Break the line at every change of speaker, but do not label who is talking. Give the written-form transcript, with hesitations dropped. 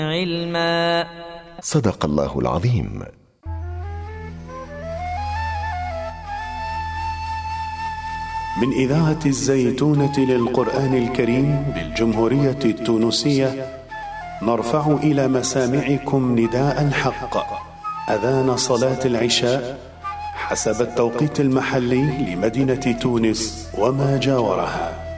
علما.
صدق الله العظيم.
من إذاعة الزيتونة للقرآن الكريم بالجمهورية التونسية، نرفع إلى مسامعكم نداء الحق، أذان صلاة العشاء حسب التوقيت المحلي لمدينة تونس وما جاورها.